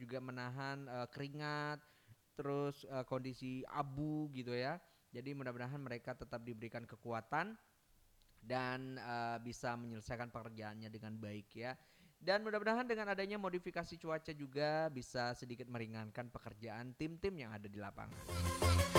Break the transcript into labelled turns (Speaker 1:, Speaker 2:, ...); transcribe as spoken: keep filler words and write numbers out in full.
Speaker 1: juga menahan, eee, keringat, terus, eee, kondisi abu gitu ya. Jadi mudah-mudahan mereka tetap diberikan kekuatan dan, eee, bisa menyelesaikan pekerjaannya dengan baik ya. Dan mudah-mudahan dengan adanya modifikasi cuaca juga bisa sedikit meringankan pekerjaan tim-tim yang ada di lapangan.